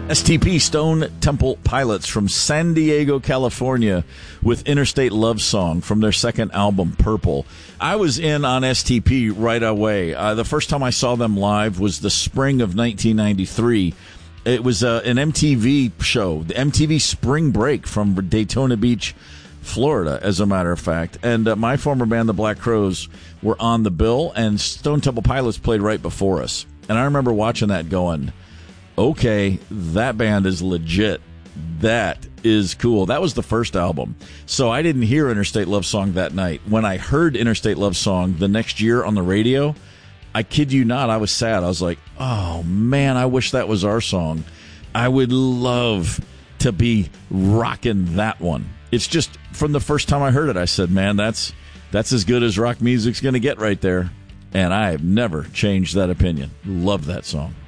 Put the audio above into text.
STP, Stone Temple Pilots from San Diego, California, with Interstate Love Song from their second album, Purple. I was in on STP right away. The first time I saw them live was the spring of 1993. It was an MTV show, the MTV Spring Break from Daytona Beach, Florida, as a matter of fact. And my former band, the Black Crowes, were on the bill, and Stone Temple Pilots played right before us. And I remember watching that going, okay, that band is legit. That is cool. That was the first album. So I didn't hear Interstate Love Song that night. When I heard Interstate Love Song the next year on the radio, I kid you not, I was sad. I was like, oh, man, I wish that was our song. I would love to be rocking that one. It's just, from the first time I heard it, I said, man, that's as good as rock music's going to get right there. And I have never changed that opinion. Love that song.